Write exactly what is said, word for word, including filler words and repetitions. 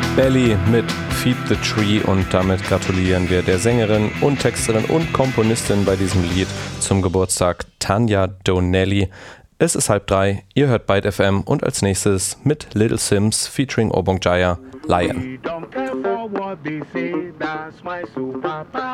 Belly mit Feed the Tree und damit gratulieren wir der Sängerin und Texterin und Komponistin bei diesem Lied zum Geburtstag, Tanya Donelly. Es ist halb drei, ihr hört Byte F M und als nächstes mit Little Sims featuring Obong Jaya, Lion.